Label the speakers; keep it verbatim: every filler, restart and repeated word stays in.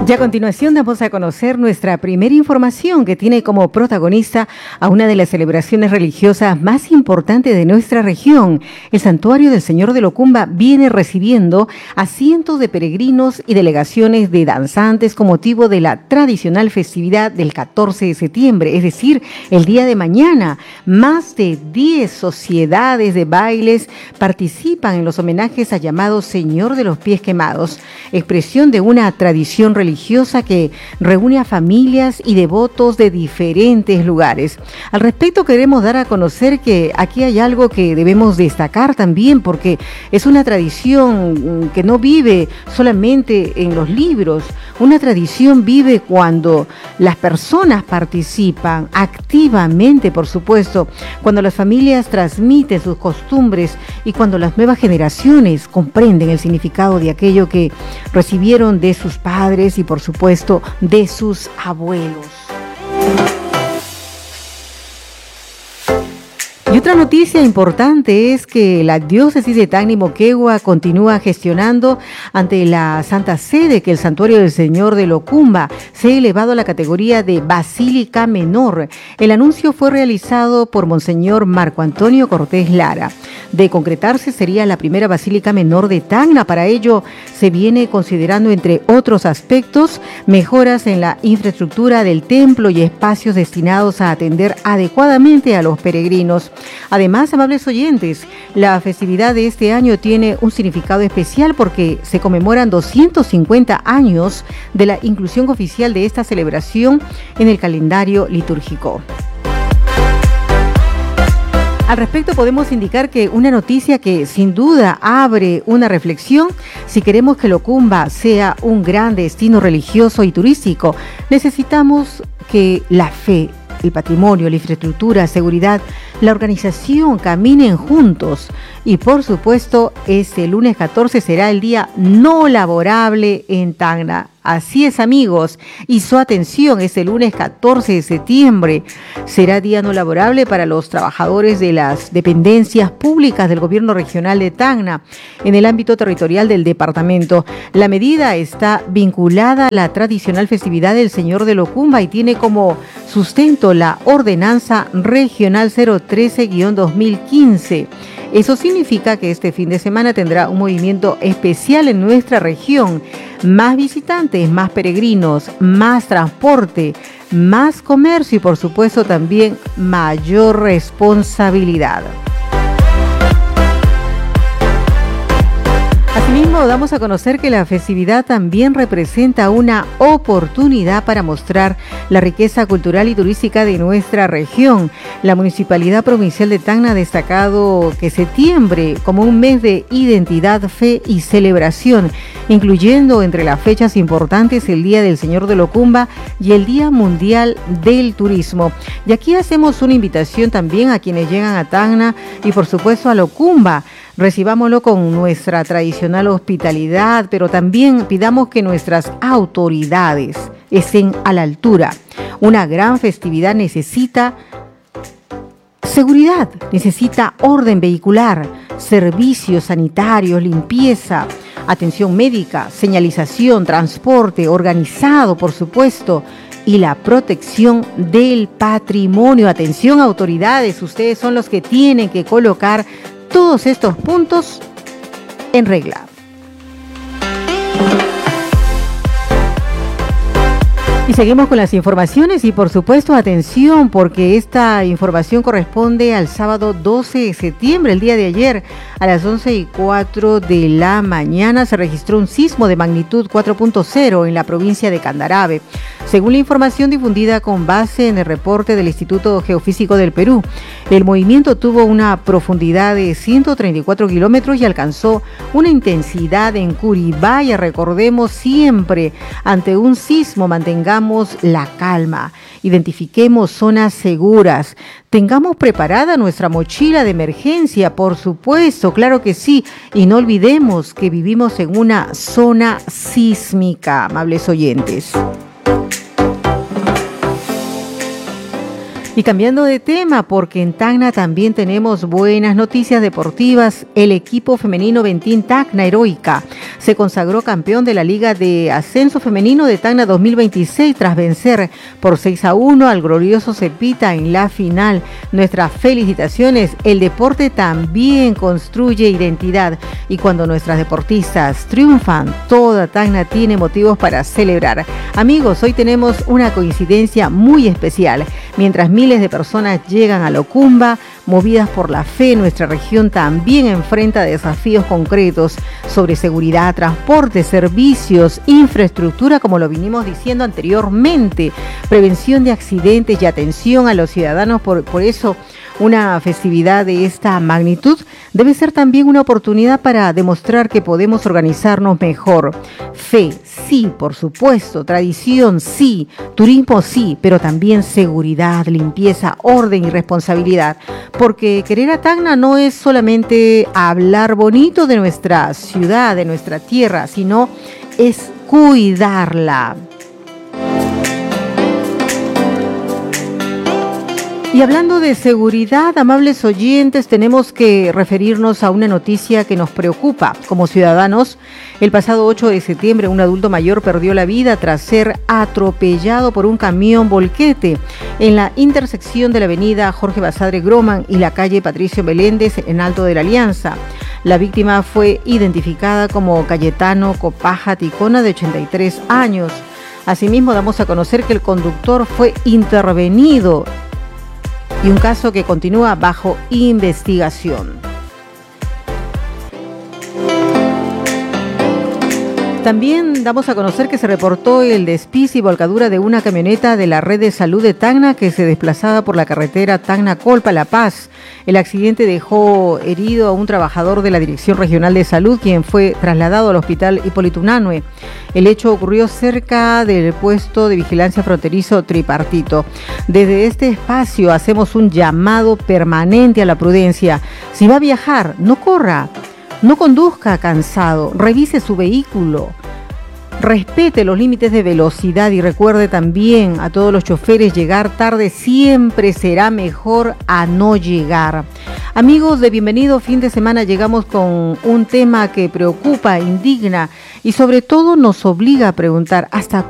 Speaker 1: Y a continuación damos a conocer nuestra primera información que tiene como protagonista a una de las celebraciones religiosas más importantes de nuestra región. El Santuario del Señor de Locumba viene recibiendo a cientos de peregrinos y delegaciones de danzantes con motivo de la tradicional festividad del catorce de septiembre, es decir, el día de mañana. Más de diez sociedades de bailes participan en los homenajes al llamado Señor de los Pies Quemados, expresión de una tradición religiosa religiosa que reúne a familias y devotos de diferentes lugares. Al respecto queremos dar a conocer que aquí hay algo que debemos destacar también, porque es una tradición que no vive solamente en los libros. Una tradición vive cuando las personas participan activamente, por supuesto, cuando las familias transmiten sus costumbres y cuando las nuevas generaciones comprenden el significado de aquello que recibieron de sus padres y por supuesto de sus abuelos. Y otra noticia importante es que la diócesis de Tacna y Moquegua continúa gestionando ante la Santa Sede que el Santuario del Señor de Locumba sea elevado a la categoría de Basílica Menor. El anuncio fue realizado por Monseñor Marco Antonio Cortés Lara. De concretarse, sería la primera Basílica Menor de Tacna. Para ello, se viene considerando, entre otros aspectos, mejoras en la infraestructura del templo y espacios destinados a atender adecuadamente a los peregrinos. Además, amables oyentes, la festividad de este año tiene un significado especial porque se conmemoran doscientos cincuenta años de la inclusión oficial de esta celebración en el calendario litúrgico. Al respecto podemos indicar que una noticia que sin duda abre una reflexión: si queremos que Locumba sea un gran destino religioso y turístico, necesitamos que la fe, el patrimonio, la infraestructura, seguridad, la organización caminen juntos. Y por supuesto, este lunes catorce será el día no laborable en Tacna. Así es, amigos, y su atención, este lunes catorce de septiembre será día no laborable para los trabajadores de las dependencias públicas del gobierno regional de Tacna en el ámbito territorial del departamento. La medida está vinculada a la tradicional festividad del Señor de Locumba y tiene como sustento la Ordenanza Regional cero trece guión dos mil quince. Eso significa que este fin de semana tendrá un movimiento especial en nuestra región. Más visitantes, más peregrinos, más transporte, más comercio y por supuesto también mayor responsabilidad. Asimismo, damos a conocer que la festividad también representa una oportunidad para mostrar la riqueza cultural y turística de nuestra región. La Municipalidad Provincial de Tacna ha destacado que septiembre como un mes de identidad, fe y celebración, incluyendo entre las fechas importantes el Día del Señor de Locumba y el Día Mundial del Turismo. Y aquí hacemos una invitación también a quienes llegan a Tacna y por supuesto a Locumba. Recibámoslo con nuestra tradicional hospitalidad, pero también pidamos que nuestras autoridades estén a la altura. Una gran festividad necesita seguridad, necesita orden vehicular, servicios sanitarios, limpieza, atención médica, señalización, transporte organizado, por supuesto, y la protección del patrimonio. Atención, autoridades, ustedes son los que tienen que colocar todos estos puntos en regla. Y seguimos con las informaciones y por supuesto atención porque esta información corresponde al sábado doce de septiembre, el día de ayer, a las once y cuatro de la mañana se registró un sismo de magnitud cuatro punto cero en la provincia de Candarave. Según la información difundida con base en el reporte del Instituto Geofísico del Perú, el movimiento tuvo una profundidad de ciento treinta y cuatro kilómetros y alcanzó una intensidad en Curibaya. Recordemos siempre, ante un sismo mantengamos la calma, identifiquemos zonas seguras, tengamos preparada nuestra mochila de emergencia, por supuesto, claro que sí, y no olvidemos que vivimos en una zona sísmica, amables oyentes. Y cambiando de tema, porque en Tacna también tenemos buenas noticias deportivas, el equipo femenino Ventín Tacna Heroica se consagró campeón de la Liga de Ascenso Femenino de Tacna dos mil veintiséis tras vencer por seis a uno al glorioso Cepita en la final. Nuestras felicitaciones, el deporte también construye identidad y cuando nuestras deportistas triunfan, toda Tacna tiene motivos para celebrar. Amigos, hoy tenemos una coincidencia muy especial. Mientras miles de personas llegan a Locumba, movidas por la fe, nuestra región también enfrenta desafíos concretos sobre seguridad, transporte, servicios, infraestructura, como lo vinimos diciendo anteriormente, prevención de accidentes y atención a los ciudadanos. Por, por eso, una festividad de esta magnitud debe ser también una oportunidad para demostrar que podemos organizarnos mejor. Fe, sí, por supuesto. Tradición, sí. Turismo, sí. Pero también seguridad, limpieza, orden y responsabilidad. Porque querer a Tacna no es solamente hablar bonito de nuestra ciudad, de nuestra tierra, sino es cuidarla. Y hablando de seguridad, amables oyentes, tenemos que referirnos a una noticia que nos preocupa como ciudadanos. El pasado ocho de septiembre, un adulto mayor perdió la vida tras ser atropellado por un camión volquete en la intersección de la avenida Jorge Basadre Groman y la calle Patricio Meléndez en Alto de la Alianza. La víctima fue identificada como Cayetano Copaja Ticona, de ochenta y tres años. Asimismo, damos a conocer que el conductor fue intervenido y un caso que continúa bajo investigación. También damos a conocer que se reportó el despice y volcadura de una camioneta de la red de salud de Tacna que se desplazaba por la carretera Tacna-Colpa, La Paz. El accidente dejó herido a un trabajador de la Dirección Regional de Salud, quien fue trasladado al Hospital Hipólito Unanue. El hecho ocurrió cerca del puesto de vigilancia fronterizo Tripartito. Desde este espacio hacemos un llamado permanente a la prudencia. Si va a viajar, no corra. No conduzca cansado, revise su vehículo, respete los límites de velocidad y recuerde también a todos los choferes, llegar tarde siempre será mejor a no llegar. Amigos de Bienvenido Fin de Semana, llegamos con un tema que preocupa, indigna y sobre todo nos obliga a preguntar hasta